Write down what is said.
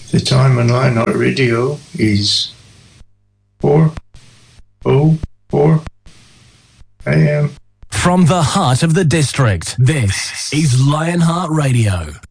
The time on Lionheart Radio is 4:04 a.m. From the heart of the district, this is Lionheart Radio.